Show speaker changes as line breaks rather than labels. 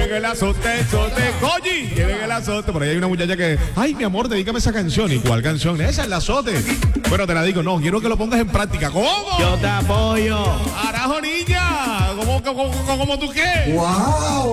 Lleven el azote, Koji, lleven el azote. Por ahí hay una muchacha que, ay, mi amor, dedícame esa canción. ¿Y cuál canción? Esa es el azote. Bueno, te la digo, no, quiero que lo pongas en práctica. ¿Cómo?
Yo te apoyo.
Arajo, niña. ¿Cómo tú qué?
¡Wow!